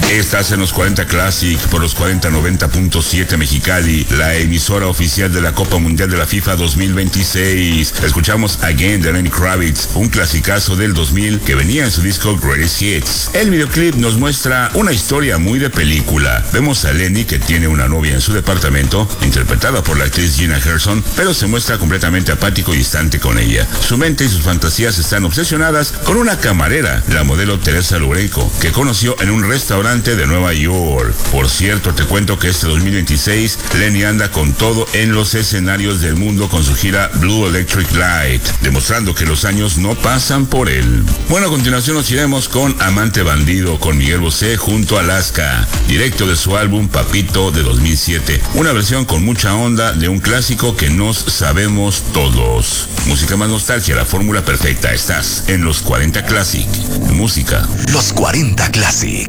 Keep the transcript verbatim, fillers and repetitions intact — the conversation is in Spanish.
Estás en los cuarenta Classic por los cuarenta noventa punto siete Mexicali, la emisora oficial de la Copa Mundial de la FIFA dos mil veintiséis. Escuchamos Again de Lenny Kravitz, un clasicazo del dos mil que venía en su disco Greatest Hits. El videoclip nos muestra una historia muy de película. Vemos a Lenny, que tiene una novia en su departamento, interpretada por la actriz Gina Gershon, pero se muestra completamente apático y distante con ella. Su mente y sus fantasías están obsesionadas con una camarera, la modelo Teresa Lourenco, que conoció en un restaurante de Nueva York. Por cierto, te cuento que este dos mil veintiséis, Lenny anda con todo en los escenarios del mundo con su gira Blue Electric Light, demostrando que los años no pasan por él. Bueno, a continuación nos iremos con Amante Bandido, con Miguel Bosé junto a Alaska, directo de su álbum Papito de dos mil siete, una versión con mucha onda de un clásico que nos sabemos todos. Música más nostalgia, la fórmula perfecta. Estás en los cuarenta Classic. Música. Los cuarenta Classic.